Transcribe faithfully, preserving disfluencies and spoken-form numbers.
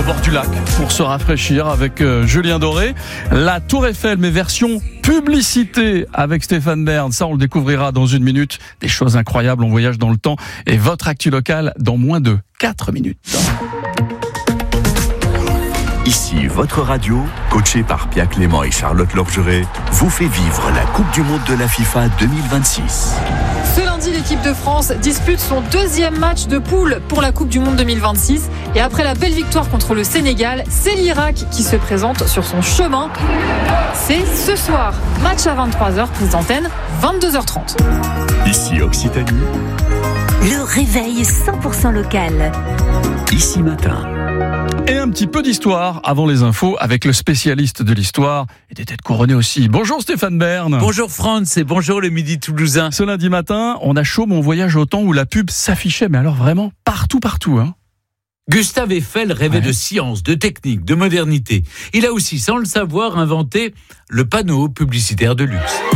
au bord du lac pour se rafraîchir avec euh, Julien Doré. La Tour Eiffel, mais version publicité avec Stéphane Bern. Ça, on le découvrira dans une minute. Des choses incroyables, on voyage dans le temps. Et votre actu locale dans moins de quatre minutes. Ici, votre radio, coachée par Pia Clément et Charlotte Lorgeret, vous fait vivre la Coupe du Monde de la FIFA deux mille vingt-six. Ce lundi, l'équipe de France dispute son deuxième match de poule pour la Coupe du Monde deux mille vingt-six. Et après la belle victoire contre le Sénégal, c'est l'Irak qui se présente sur son chemin. C'est ce soir. Match à vingt-trois heures, prise d'antenne, vingt-deux heures trente. Ici, Occitanie. Le réveil cent pour cent local. Ici, matin. Et un petit peu d'histoire avant les infos avec le spécialiste de l'histoire et des têtes couronnées aussi. Bonjour Stéphane Bern. Bonjour Franz et bonjour le Midi Toulousain. Ce lundi matin, on a chaud mais on voyage au temps où la pub s'affichait, mais alors vraiment partout, partout. Hein. Gustave Eiffel rêvait Ouais. de science, de technique, de modernité. Il a aussi, sans le savoir, inventé le panneau publicitaire de luxe.